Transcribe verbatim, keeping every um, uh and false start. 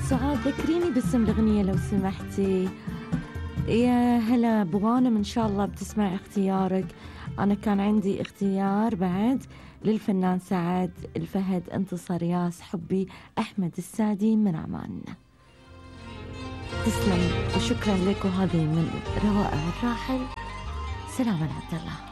سعاد ذكريني باسم الأغنية لو سمحتي. يا هلا بغانم، إن شاء الله بتسمع اختيارك. أنا كان عندي اختيار بعد للفنان سعد الفهد، انتصر ياس حبي، أحمد السادي من عمان. تسلم وشكرا لك، وهذه من روائع الراحل سلام عبد الله.